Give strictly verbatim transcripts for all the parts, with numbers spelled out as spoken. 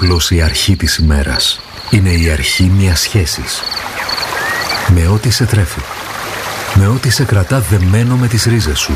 απλώς η αρχή της ημέρας. Είναι η αρχή μιας σχέσης. Με ό,τι σε τρέφει. Με ό,τι σε κρατά δεμένο με τις ρίζες σου.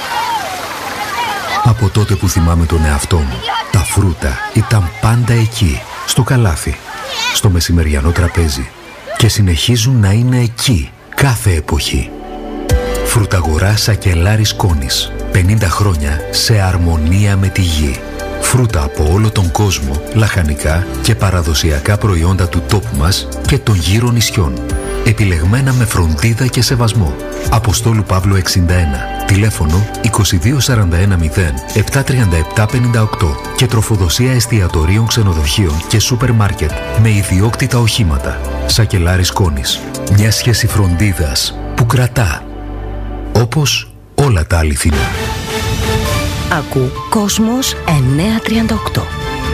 Από τότε που θυμάμαι τον εαυτό μου, τα φρούτα ήταν πάντα εκεί, στο καλάθι, στο μεσημεριανό τραπέζι. Και συνεχίζουν να είναι εκεί, κάθε εποχή. Φρουταγορά Σακελάρης Κόνης. πενήντα χρόνια σε αρμονία με τη γη. Φρούτα από όλο τον κόσμο, λαχανικά και παραδοσιακά προϊόντα του τόπου μας και των γύρω νησιών. Επιλεγμένα με φροντίδα και σεβασμό. Αποστόλου Παύλου εξήντα ένα. Τηλέφωνο είκοσι δύο σαράντα ένα μηδέν επτά τριάντα επτά πενήντα οκτώ και τροφοδοσία εστιατορίων, ξενοδοχείων και σούπερ μάρκετ με ιδιόκτητα οχήματα. Σακελάρης Κόνης. Μια σχέση φροντίδας που κρατά. Όπως όλα τα αληθινά. Ακού Κόσμος εννιακόσια τριάντα οκτώ.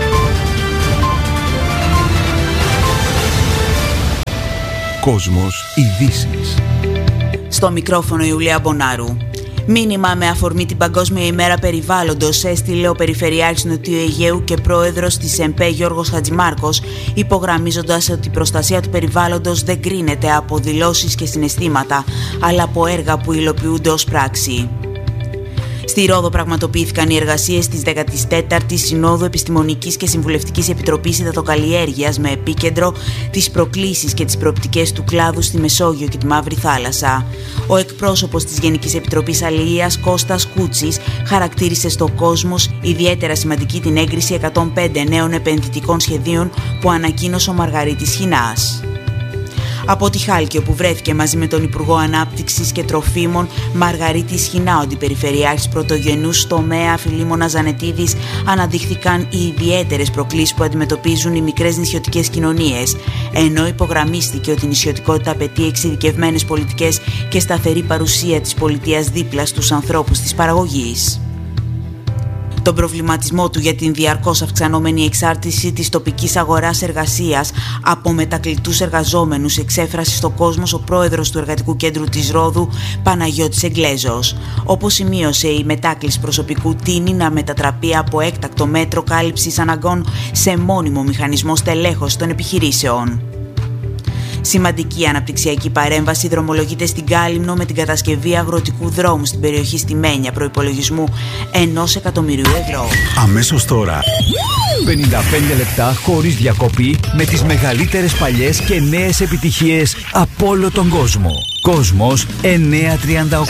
Κόσμος ειδήσεις. Στο μικρόφωνο Ιουλία Μπονάρου. Μήνυμα με αφορμή την Παγκόσμια ημέρα περιβάλλοντος έστειλε ο Περιφερειάρχης Νοτιού Αιγαίου και πρόεδρος της ΕΜΠΕ Γιώργος Χατζημάρκος, υπογραμμίζοντας ότι η προστασία του περιβάλλοντος δεν κρίνεται από δηλώσεις και συναισθήματα, αλλά από έργα που υλοποιούνται ως πράξη. Στη Ρόδο πραγματοποιήθηκαν οι εργασίες της δέκατης τέταρτης Συνόδου Επιστημονικής και Συμβουλευτικής Επιτροπής Υδατοκαλλιέργειας με επίκεντρο τις προκλήσεις και τις προοπτικές του κλάδου στη Μεσόγειο και τη Μαύρη Θάλασσα. Ο εκπρόσωπος της Γενικής Επιτροπής Αλληλείας Κώστας Κούτσης χαρακτήρισε στο Κόσμος ιδιαίτερα σημαντική την έγκριση εκατόν πέντε νέων επενδυτικών σχεδίων που ανακοίνωσε ο Μαργαρίτης Χινάς. Από τη Χάλκιο που βρέθηκε μαζί με τον Υπουργό Ανάπτυξης και Τροφίμων Μαργαρίτη Σχοινά, ο αντιπεριφερειάρχης πρωτογενούς τομέα Φιλίμωνας Ζανετίδης, αναδείχθηκαν οι ιδιαίτερες προκλήσεις που αντιμετωπίζουν οι μικρές νησιωτικές κοινωνίες, ενώ υπογραμμίστηκε ότι η νησιωτικότητα απαιτεί εξειδικευμένες πολιτικές και σταθερή παρουσία της πολιτείας δίπλα στους ανθρώπους της παραγωγής. Τον προβληματισμό του για την διαρκώς αυξανόμενη εξάρτηση της τοπικής αγοράς εργασίας από μετακλητούς εργαζόμενους εξέφρασε στο Κόσμος ο πρόεδρος του Εργατικού Κέντρου της Ρόδου, Παναγιώτης Εγγλέζος. Όπως σημείωσε, η μετάκληση προσωπικού τείνει να μετατραπεί από έκτακτο μέτρο κάλυψης αναγκών σε μόνιμο μηχανισμό στελέχωσης των επιχειρήσεων. Σημαντική αναπτυξιακή παρέμβαση δρομολογείται στην Κάλυμνο με την κατασκευή αγροτικού δρόμου στην περιοχή Στιμένια προϋπολογισμού ενός εκατομμυρίου ευρώ. Αμέσως τώρα, πενήντα πέντε λεπτά χωρίς διακοπή με τις μεγαλύτερες παλιές και νέες επιτυχίες από όλο τον κόσμο. Κόσμος εννιακόσια τριάντα οκτώ.